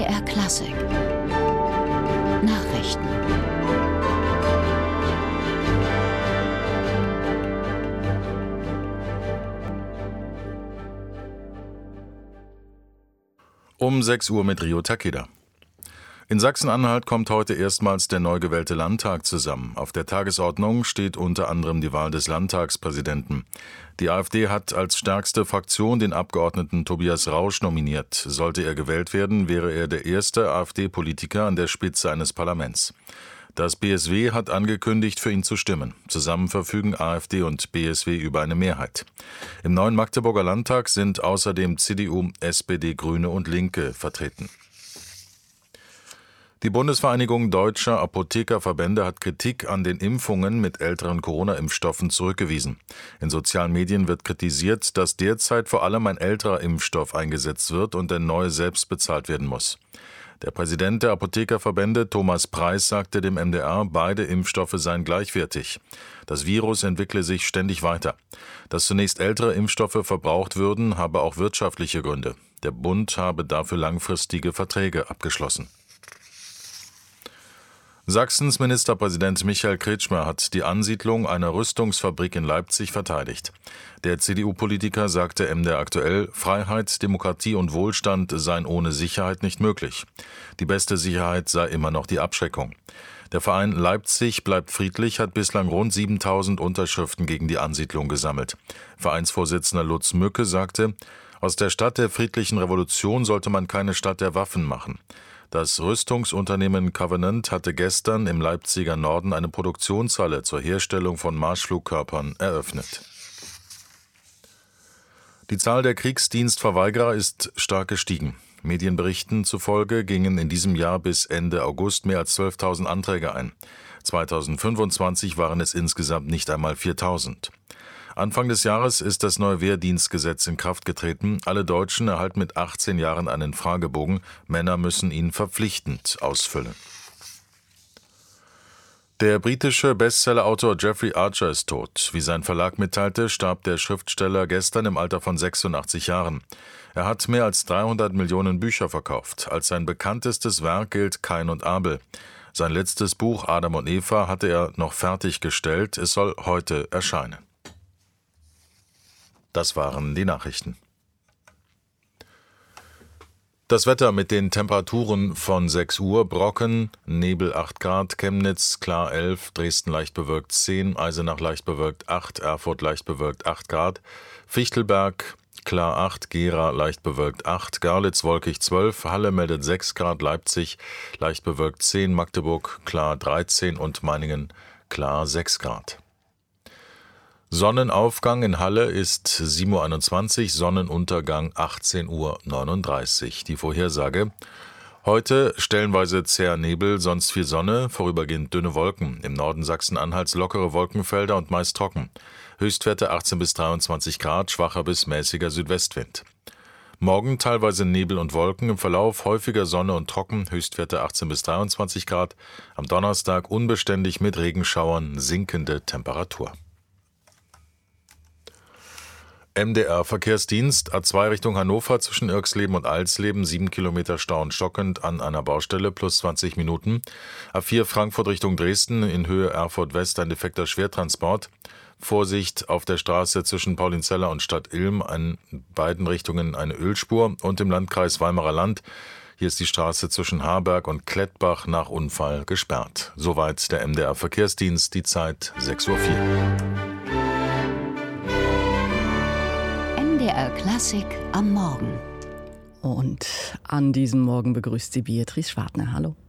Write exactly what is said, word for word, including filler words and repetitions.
D R Klassik Nachrichten. Um sechs Uhr mit Rio Takeda. In Sachsen-Anhalt kommt heute erstmals der neu gewählte Landtag zusammen. Auf der Tagesordnung steht unter anderem die Wahl des Landtagspräsidenten. Die AfD hat als stärkste Fraktion den Abgeordneten Tobias Rausch nominiert. Sollte er gewählt werden, wäre er der erste AfD-Politiker an der Spitze eines Parlaments. Das B S W hat angekündigt, für ihn zu stimmen. Zusammen verfügen AfD und B S W über eine Mehrheit. Im neuen Magdeburger Landtag sind außerdem C D U, S P D, Grüne und Linke vertreten. Die Bundesvereinigung Deutscher Apothekerverbände hat Kritik an den Impfungen mit älteren Corona-Impfstoffen zurückgewiesen. In sozialen Medien wird kritisiert, dass derzeit vor allem ein älterer Impfstoff eingesetzt wird und der neue selbst bezahlt werden muss. Der Präsident der Apothekerverbände, Thomas Preis, sagte dem M D R, beide Impfstoffe seien gleichwertig. Das Virus entwickle sich ständig weiter. Dass zunächst ältere Impfstoffe verbraucht würden, habe auch wirtschaftliche Gründe. Der Bund habe dafür langfristige Verträge abgeschlossen. Sachsens Ministerpräsident Michael Kretschmer hat die Ansiedlung einer Rüstungsfabrik in Leipzig verteidigt. Der C D U-Politiker sagte M D R aktuell, Freiheit, Demokratie und Wohlstand seien ohne Sicherheit nicht möglich. Die beste Sicherheit sei immer noch die Abschreckung. Der Verein Leipzig bleibt friedlich hat bislang rund siebentausend Unterschriften gegen die Ansiedlung gesammelt. Vereinsvorsitzender Lutz Mücke sagte, aus der Stadt der friedlichen Revolution sollte man keine Stadt der Waffen machen. Das Rüstungsunternehmen Covenant hatte gestern im Leipziger Norden eine Produktionshalle zur Herstellung von Marschflugkörpern eröffnet. Die Zahl der Kriegsdienstverweigerer ist stark gestiegen. Medienberichten zufolge gingen in diesem Jahr bis Ende August mehr als zwölftausend Anträge ein. zweitausendfünfundzwanzig waren es insgesamt nicht einmal viertausend. Anfang des Jahres ist das neue Wehrdienstgesetz in Kraft getreten. Alle Deutschen erhalten mit achtzehn Jahren einen Fragebogen. Männer müssen ihn verpflichtend ausfüllen. Der britische Bestsellerautor Jeffrey Archer ist tot. Wie sein Verlag mitteilte, starb der Schriftsteller gestern im Alter von sechsundachtzig Jahren. Er hat mehr als dreihundert Millionen Bücher verkauft. Als sein bekanntestes Werk gilt Kain und Abel. Sein letztes Buch Adam und Eva hatte er noch fertiggestellt. Es soll heute erscheinen. Das waren die Nachrichten. Das Wetter mit den Temperaturen von sechs Uhr, Brocken, Nebel acht Grad, Chemnitz klar elf, Dresden leicht bewölkt zehn, Eisenach leicht bewölkt acht, Erfurt leicht bewölkt acht Grad, Fichtelberg klar acht, Gera leicht bewölkt acht, Görlitz wolkig zwölf, Halle meldet sechs Grad, Leipzig leicht bewölkt zehn, Magdeburg klar dreizehn und Meiningen klar sechs Grad. Sonnenaufgang in Halle ist sieben Uhr einundzwanzig, Sonnenuntergang achtzehn Uhr neununddreißig. Die Vorhersage: Heute stellenweise zäher Nebel, sonst viel Sonne, vorübergehend dünne Wolken. Im Norden Sachsen-Anhalts lockere Wolkenfelder und meist trocken. Höchstwerte achtzehn bis dreiundzwanzig Grad, schwacher bis mäßiger Südwestwind. Morgen teilweise Nebel und Wolken, im Verlauf häufiger Sonne und trocken, Höchstwerte achtzehn bis dreiundzwanzig Grad. Am Donnerstag unbeständig mit Regenschauern, sinkende Temperatur. M D R-Verkehrsdienst, A zwei Richtung Hannover zwischen Irxleben und Alsleben, sieben Kilometer Stau und stockend an einer Baustelle, plus zwanzig Minuten. A vier Frankfurt Richtung Dresden, in Höhe Erfurt West ein defekter Schwertransport. Vorsicht auf der Straße zwischen Paulinzella und Stadt Ilm, in beiden Richtungen eine Ölspur. Und im Landkreis Weimarer Land, hier ist die Straße zwischen Harberg und Klettbach nach Unfall gesperrt. Soweit der M D R-Verkehrsdienst, die Zeit sechs Uhr vier. M D R Klassik am Morgen. Und an diesem Morgen begrüßt sie Beatrice Schwartner. Hallo.